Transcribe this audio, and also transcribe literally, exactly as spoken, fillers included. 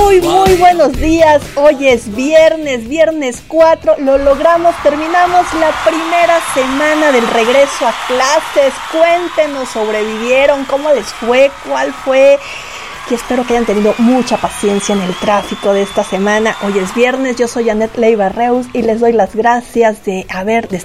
Muy, muy buenos días. Hoy es viernes, viernes cuatro. Lo logramos, terminamos la primera semana del regreso a clases. Cuéntenos, ¿sobrevivieron? ¿Cómo les fue? ¿Cuál fue? Y espero que hayan tenido mucha paciencia en el tráfico de esta semana. Hoy es viernes, yo soy Annette Leiva Reus y les doy las gracias de haber, de,